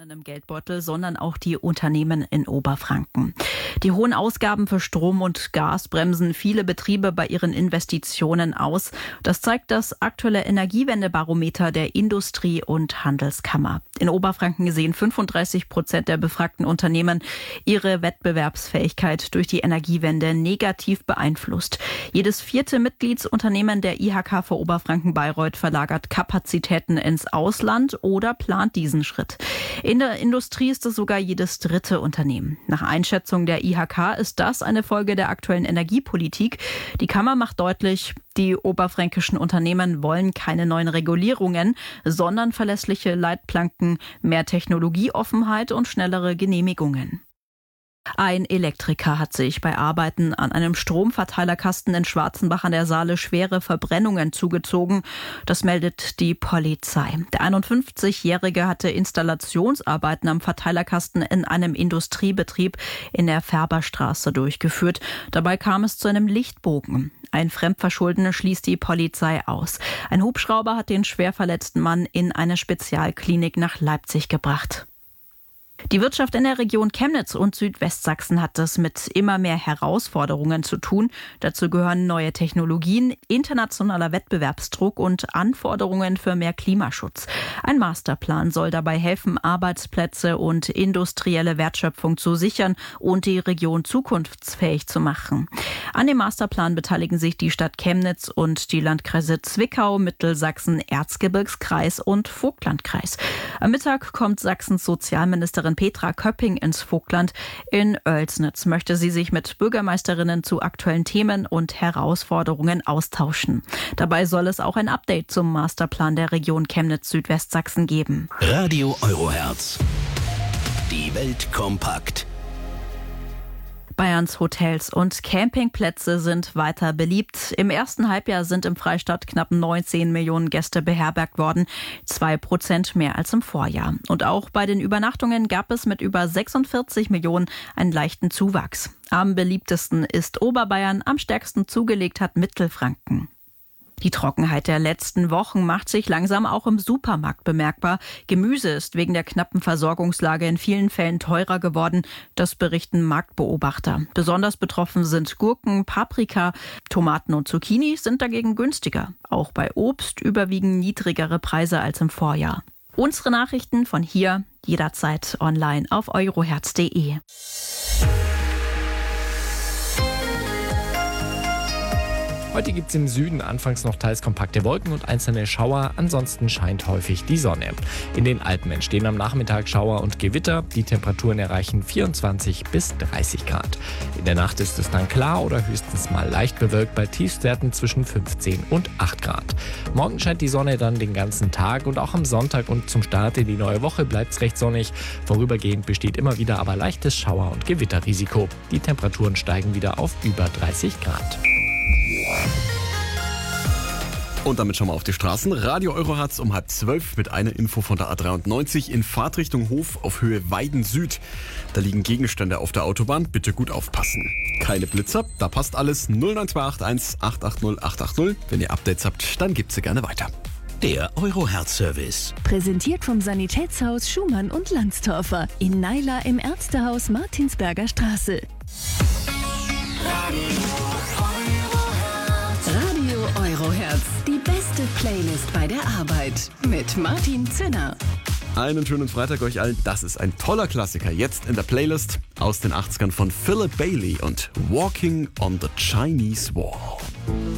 Millionen im Geldbeutel, sondern auch die Unternehmen in Oberfranken. Die hohen Ausgaben für Strom und Gas bremsen viele Betriebe bei ihren Investitionen aus. Das zeigt das aktuelle Energiewendebarometer der Industrie- und Handelskammer. In Oberfranken sehen 35% der befragten Unternehmen ihre Wettbewerbsfähigkeit durch die Energiewende negativ beeinflusst. Jedes vierte Mitgliedsunternehmen der IHK für Oberfranken-Bayreuth verlagert Kapazitäten ins Ausland oder plant diesen Schritt. In der Industrie ist es sogar jedes dritte Unternehmen. Nach Einschätzung der IHK ist das eine Folge der aktuellen Energiepolitik. Die Kammer macht deutlich, die oberfränkischen Unternehmen wollen keine neuen Regulierungen, sondern verlässliche Leitplanken, mehr Technologieoffenheit und schnellere Genehmigungen. Ein Elektriker hat sich bei Arbeiten an einem Stromverteilerkasten in Schwarzenbach an der Saale schwere Verbrennungen zugezogen. Das meldet die Polizei. Der 51-Jährige hatte Installationsarbeiten am Verteilerkasten in einem Industriebetrieb in der Färberstraße durchgeführt. Dabei kam es zu einem Lichtbogen. Ein Fremdverschulden schließt die Polizei aus. Ein Hubschrauber hat den schwer verletzten Mann in eine Spezialklinik nach Leipzig gebracht. Die Wirtschaft in der Region Chemnitz und Südwestsachsen hat es mit immer mehr Herausforderungen zu tun. Dazu gehören neue Technologien, internationaler Wettbewerbsdruck und Anforderungen für mehr Klimaschutz. Ein Masterplan soll dabei helfen, Arbeitsplätze und industrielle Wertschöpfung zu sichern und die Region zukunftsfähig zu machen. An dem Masterplan beteiligen sich die Stadt Chemnitz und die Landkreise Zwickau, Mittelsachsen, Erzgebirgskreis und Vogtlandkreis. Am Mittag kommt Sachsens Sozialministerin Petra Köpping ins Vogtland. In Oelsnitz möchte sie sich mit Bürgermeisterinnen zu aktuellen Themen und Herausforderungen austauschen. Dabei soll es auch ein Update zum Masterplan der Region Chemnitz-Südwestsachsen geben. Radio Euroherz. Die Welt kompakt. Bayerns Hotels und Campingplätze sind weiter beliebt. Im ersten Halbjahr sind im Freistaat knapp 19 Millionen Gäste beherbergt worden, 2% mehr als im Vorjahr. Und auch bei den Übernachtungen gab es mit über 46 Millionen einen leichten Zuwachs. Am beliebtesten ist Oberbayern, am stärksten zugelegt hat Mittelfranken. Die Trockenheit der letzten Wochen macht sich langsam auch im Supermarkt bemerkbar. Gemüse ist wegen der knappen Versorgungslage in vielen Fällen teurer geworden. Das berichten Marktbeobachter. Besonders betroffen sind Gurken, Paprika, Tomaten und Zucchini sind dagegen günstiger. Auch bei Obst überwiegen niedrigere Preise als im Vorjahr. Unsere Nachrichten von hier jederzeit online auf euroherz.de. Heute gibt es im Süden anfangs noch teils kompakte Wolken und einzelne Schauer, ansonsten scheint häufig die Sonne. In den Alpen entstehen am Nachmittag Schauer und Gewitter, die Temperaturen erreichen 24 bis 30 Grad. In der Nacht ist es dann klar oder höchstens mal leicht bewölkt bei Tiefstwerten zwischen 15 und 8 Grad. Morgen scheint die Sonne dann den ganzen Tag und auch am Sonntag und zum Start in die neue Woche bleibt es recht sonnig. Vorübergehend besteht immer wieder aber leichtes Schauer- und Gewitterrisiko. Die Temperaturen steigen wieder auf über 30 Grad. Und damit schauen wir auf die Straßen. Radio Euroherz um 11:30 mit einer Info von der A93 in Fahrtrichtung Hof auf Höhe Weiden Süd. Da liegen Gegenstände auf der Autobahn, bitte gut aufpassen. Keine Blitzer, da passt alles. 09281 880 880. Wenn ihr Updates habt, dann gebt sie gerne weiter. Der Euroherz-Service. Präsentiert vom Sanitätshaus Schumann und Landstorfer in Naila im Ärztehaus Martinsberger Straße. Radio Euroherz. Die beste Playlist bei der Arbeit. Mit Martin Zinner. Einen schönen Freitag euch allen. Das ist ein toller Klassiker. Jetzt in der Playlist aus den 80ern von Philip Bailey und Walking on the Chinese Wall.